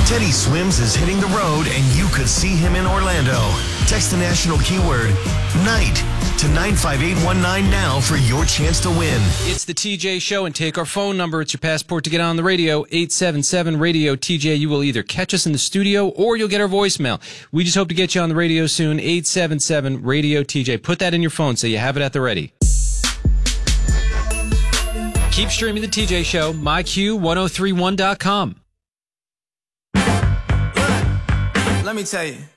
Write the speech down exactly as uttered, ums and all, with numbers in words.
Teddy Swims is hitting the road, and you could see him in Orlando. Text the national keyword NIGHT to nine five eight one nine now for your chance to win. It's the T J Show, and take our phone number. It's your passport to get on the radio, eight seven seven radio T J. You will either catch us in the studio or you'll get our voicemail. We just hope to get you on the radio soon, eight seven seven radio T J. Put that in your phone so you have it at the ready. Keep streaming the T J Show, my Q ten thirty-one dot com. Let me tell you.